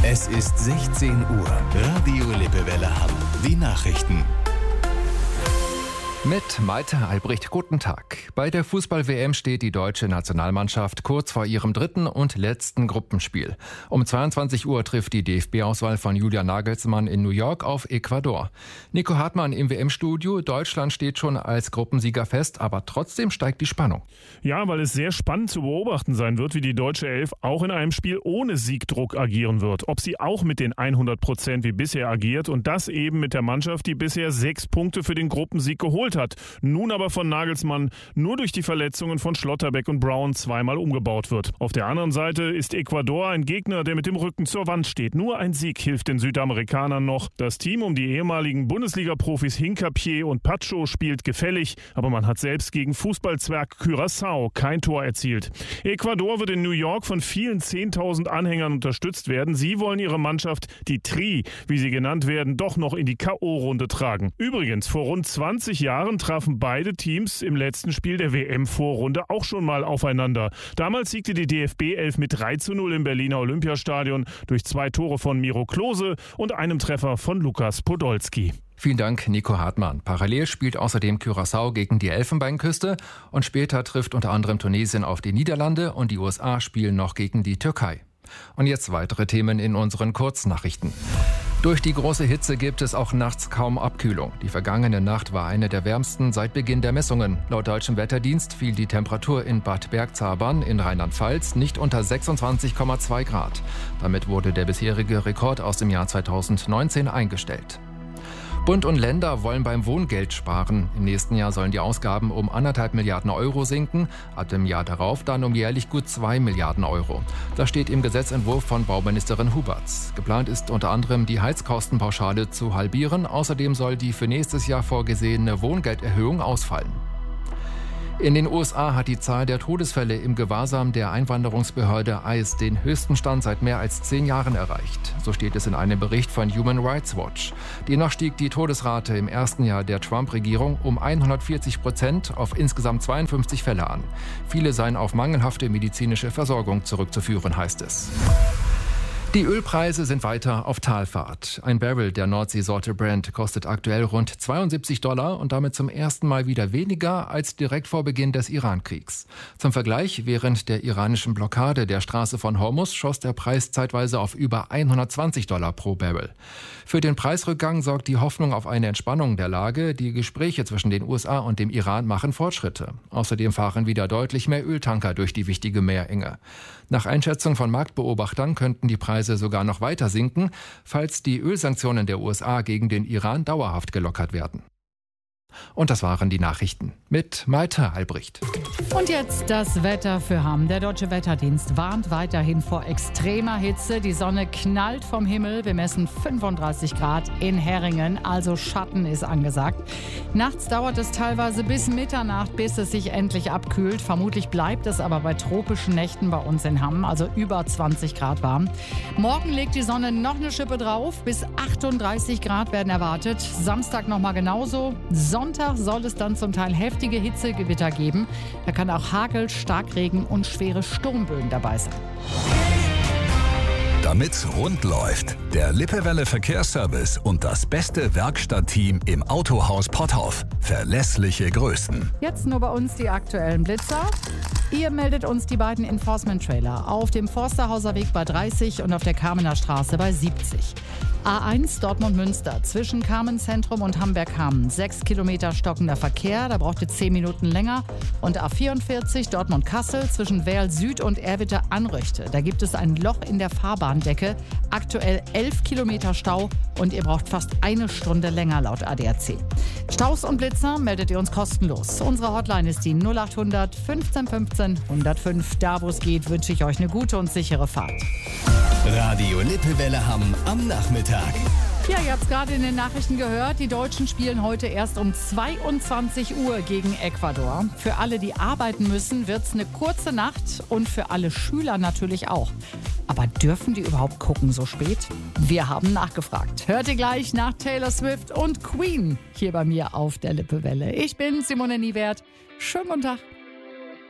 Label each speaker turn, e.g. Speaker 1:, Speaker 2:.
Speaker 1: Es ist 16 Uhr. Radio Lippewelle Hamm. Die Nachrichten.
Speaker 2: Mit Malte Albrecht, guten Tag. Bei der Fußball-WM steht die deutsche Nationalmannschaft kurz vor ihrem dritten und letzten Gruppenspiel. Um 22 Uhr trifft die DFB-Auswahl von Julian Nagelsmann in New York auf Ecuador. Nico Hartmann im WM-Studio. Deutschland steht schon als Gruppensieger fest, aber trotzdem steigt die Spannung.
Speaker 3: Ja, weil es sehr spannend zu beobachten sein wird, wie die deutsche Elf auch in einem Spiel ohne Siegdruck agieren wird. Ob sie auch mit den 100% wie bisher agiert und das eben mit der Mannschaft, die bisher 6 Punkte für den Gruppensieg geholt hat. Nun aber von Nagelsmann nur durch die Verletzungen von Schlotterbeck und Brown zweimal umgebaut wird. Auf der anderen Seite ist Ecuador ein Gegner, der mit dem Rücken zur Wand steht. Nur ein Sieg hilft den Südamerikanern noch. Das Team um die ehemaligen Bundesliga-Profis Hincapié und Pacho spielt gefällig, aber man hat selbst gegen Fußballzwerg Curaçao kein Tor erzielt. Ecuador wird in New York von vielen 10.000 Anhängern unterstützt werden. Sie wollen ihre Mannschaft, die Tri, wie sie genannt werden, doch noch in die K.O.-Runde tragen. Übrigens, vor rund 20 Jahren trafen beide Teams im letzten Spiel der WM-Vorrunde auch schon mal aufeinander. Damals siegte die DFB 11 mit 3:0 im Berliner Olympiastadion durch 2 Tore von Miro Klose und einem Treffer von Lukas Podolski.
Speaker 2: Vielen Dank, Nico Hartmann. Parallel spielt außerdem Curaçao gegen die Elfenbeinküste und später trifft unter anderem Tunesien auf die Niederlande und die USA spielen noch gegen die Türkei. Und jetzt weitere Themen in unseren Kurznachrichten. Durch die große Hitze gibt es auch nachts kaum Abkühlung. Die vergangene Nacht war eine der wärmsten seit Beginn der Messungen. Laut Deutschem Wetterdienst fiel die Temperatur in Bad Bergzabern in Rheinland-Pfalz nicht unter 26,2 Grad. Damit wurde der bisherige Rekord aus dem Jahr 2019 eingestellt. Bund und Länder wollen beim Wohngeld sparen. Im nächsten Jahr sollen die Ausgaben um 1,5 Milliarden Euro sinken, ab dem Jahr darauf dann um jährlich gut 2 Milliarden Euro. Das steht im Gesetzentwurf von Bauministerin Huberts. Geplant ist unter anderem die Heizkostenpauschale zu halbieren. Außerdem soll die für nächstes Jahr vorgesehene Wohngelderhöhung ausfallen. In den USA hat die Zahl der Todesfälle im Gewahrsam der Einwanderungsbehörde ICE den höchsten Stand seit mehr als 10 Jahren erreicht. So steht es in einem Bericht von Human Rights Watch. Demnach stieg die Todesrate im ersten Jahr der Trump-Regierung um 140% auf insgesamt 52 Fälle an. Viele seien auf mangelhafte medizinische Versorgung zurückzuführen, heißt es. Die Ölpreise sind weiter auf Talfahrt. Ein Barrel der Nordseesorte Brent kostet aktuell rund $72 und damit zum ersten Mal wieder weniger als direkt vor Beginn des Iran-Kriegs. Zum Vergleich, während der iranischen Blockade der Straße von Hormuz schoss der Preis zeitweise auf über $120 pro Barrel. Für den Preisrückgang sorgt die Hoffnung auf eine Entspannung der Lage. Die Gespräche zwischen den USA und dem Iran machen Fortschritte. Außerdem fahren wieder deutlich mehr Öltanker durch die wichtige Meerenge. Nach Einschätzung von Marktbeobachtern könnten die Preise sogar noch weiter sinken, falls die Ölsanktionen der USA gegen den Iran dauerhaft gelockert werden. Und das waren die Nachrichten mit Malte Albrecht.
Speaker 4: Und jetzt das Wetter für Hamm. Der Deutsche Wetterdienst warnt weiterhin vor extremer Hitze. Die Sonne knallt vom Himmel. Wir messen 35 Grad in Herringen, also Schatten ist angesagt. Nachts dauert es teilweise bis Mitternacht, bis es sich endlich abkühlt. Vermutlich bleibt es aber bei tropischen Nächten bei uns in Hamm, also über 20 Grad warm. Morgen legt die Sonne noch eine Schippe drauf. Bis 38 Grad werden erwartet. Samstag nochmal genauso. Sonntag soll es dann zum Teil heftige Hitzegewitter geben. Da kann auch Hagel, Starkregen und schwere Sturmböen dabei sein.
Speaker 1: Damit's rund läuft, der Lippewelle Verkehrsservice und das beste Werkstattteam im Autohaus Potthoff. Verlässliche Größen.
Speaker 4: Jetzt nur bei uns die aktuellen Blitzer. Ihr meldet uns die beiden Enforcement-Trailer auf dem Forsterhauser Weg bei 30 und auf der Kamener Straße bei 70. A1 Dortmund-Münster zwischen Kamenz-Zentrum und Hamberg-Hamm. 6 Kilometer stockender Verkehr, da braucht ihr 10 Minuten länger. Und A44 Dortmund-Kassel zwischen Werl Süd und Erwitte-Anröchte. Da gibt es ein Loch in der Fahrbahndecke. Aktuell 11 Kilometer Stau und ihr braucht fast 1 Stunde länger laut ADAC. Staus und Blitzer meldet ihr uns kostenlos. Unsere Hotline ist die 0800 15 15 105. Da wo es geht, wünsche ich euch eine gute und sichere Fahrt.
Speaker 1: Radio Lippewelle Hamm am Nachmittag.
Speaker 4: Ja, ihr habt es gerade in den Nachrichten gehört. Die Deutschen spielen heute erst um 22 Uhr gegen Ecuador. Für alle, die arbeiten müssen, wird es eine kurze Nacht und für alle Schüler natürlich auch. Aber dürfen die überhaupt gucken so spät? Wir haben nachgefragt. Hört ihr gleich nach Taylor Swift und Queen hier bei mir auf der Lippewelle. Ich bin Simone Niewert. Schönen guten Tag.